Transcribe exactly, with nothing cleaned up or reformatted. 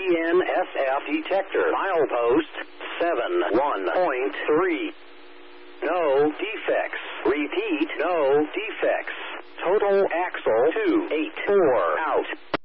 N S F detector. Milepost seven one point three. No defects. Repeat, no defects. Total axle two eight four out.